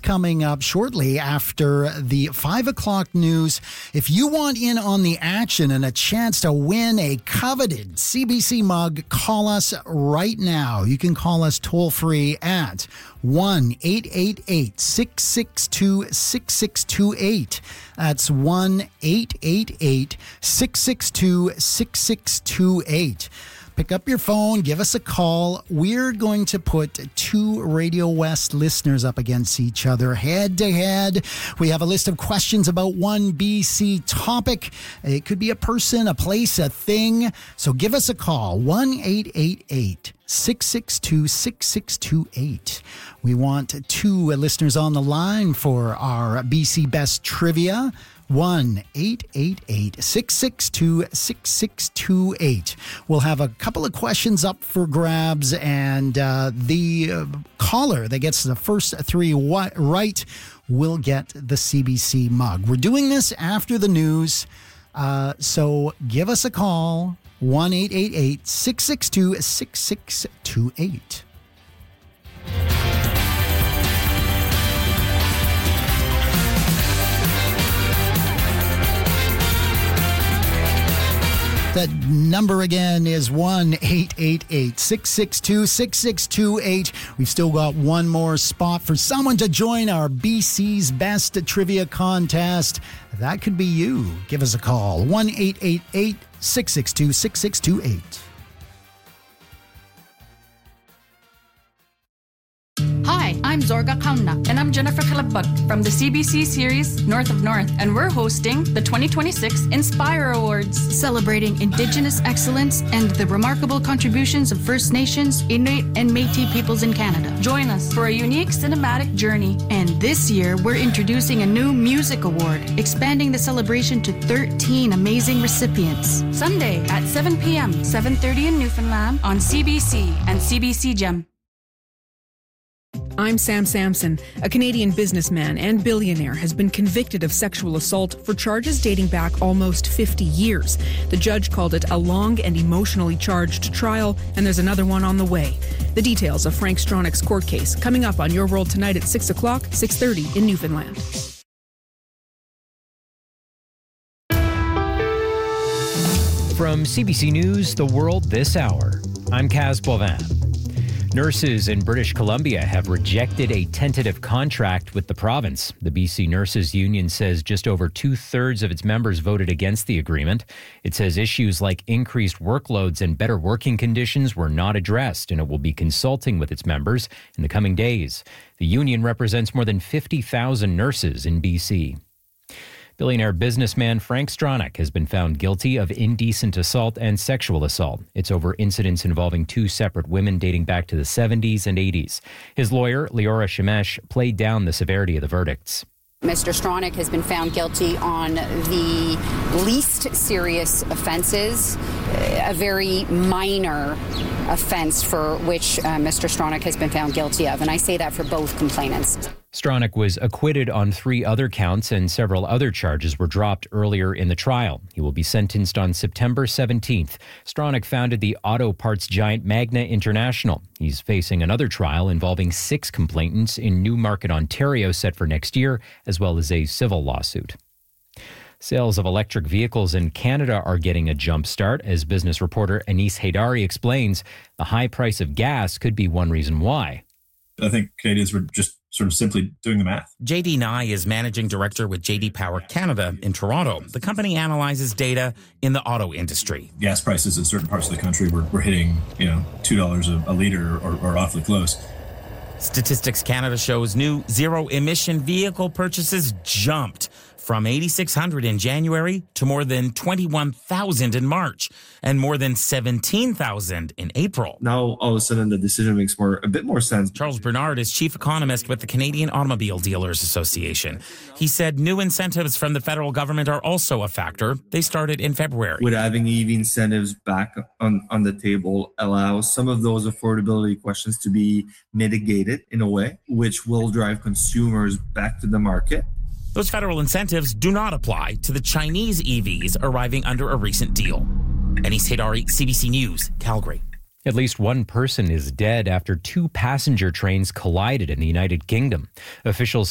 coming up shortly after the 5 o'clock news. If you want in on the action and a chance to win a coveted CBC mug, call us right now. You can call us toll-free at 1-888-662-6628. That's 1-888-662-6628. Pick up your phone, give us a call. We're going to put two Radio West listeners up against each other, head to head. We have a list of questions about one BC topic. It could be a person, a place, a thing. So give us a call, 1-888-662-6628. We want two listeners on the line for our BC Best Trivia. 1-888-662-6628. We'll have a couple of questions up for grabs, and the caller that gets the first three right will get the CBC mug. We're doing this after the news, so give us a call, 1-888-662-6628. That number again is 1-888-662-6628. We've still got one more spot for someone to join our BC's Best Trivia Contest. That could be you. Give us a call, 1-888-662-6628. Hi, I'm Zorga Kauna. And I'm Jennifer Kalabag from the CBC series North of North. And we're hosting the 2026 Inspire Awards, Celebrating Indigenous excellence and the remarkable contributions of First Nations, Inuit, and Métis peoples in Canada. Join us for a unique cinematic journey. And this year, we're introducing a new music award, expanding the celebration to 13 amazing recipients. Sunday at 7 p.m., 7:30 in Newfoundland on CBC and CBC Gem. I'm Sam Sampson. A Canadian businessman and billionaire has been convicted of sexual assault for charges dating back almost 50 years. The judge called it a long and emotionally charged trial, and there's another one on the way. The details of Frank Stronach's court case coming up on Your World Tonight at 6 o'clock, 6:30 in Newfoundland. From CBC News, The World This Hour, I'm Kaz Bovin. Nurses in British Columbia have rejected a tentative contract with the province. The BC Nurses Union says just over 2/3 of its members voted against the agreement. It says issues like increased workloads and better working conditions were not addressed, and it will be consulting with its members in the coming days. The union represents more than 50,000 nurses in BC. Billionaire businessman Frank Stronach has been found guilty of indecent assault and sexual assault. It's over incidents involving two separate women dating back to the 70s and 80s. His lawyer, Leora Shemesh, played down the severity of the verdicts. Mr. Stronach has been found guilty on the least serious offenses, a very minor offense for which Mr. Stronach has been found guilty of, and I say that for both complainants. Stronach was acquitted on 3 other counts, and several other charges were dropped earlier in the trial. He will be sentenced on September 17th. Stronach founded the auto parts giant Magna International. He's facing another trial involving 6 complainants in Newmarket, Ontario, set for next year, as well as a civil lawsuit. Sales of electric vehicles in Canada are getting a jump start. As business reporter Anis Haidari explains, the high price of gas could be one reason why. I think Canadians were just sort of simply doing the math. JD Nye is managing director with JD Power Canada in Toronto. The company analyzes data in the auto industry. Gas prices in certain parts of the country were hitting, $2 a liter or awfully close. Statistics Canada shows new zero-emission vehicle purchases jumped from 8,600 in January to more than 21,000 in March and more than 17,000 in April. Now, all of a sudden, the decision makes a bit more sense. Charles Bernard is chief economist with the Canadian Automobile Dealers Association. He said new incentives from the federal government are also a factor. They started in February. With having EV incentives back on the table allows some of those affordability questions to be mitigated in a way, which will drive consumers back to the market. Those federal incentives do not apply to the Chinese EVs arriving under a recent deal. Anis Haidari, CBC News, Calgary. At least one person is dead after 2 passenger trains collided in the United Kingdom. Officials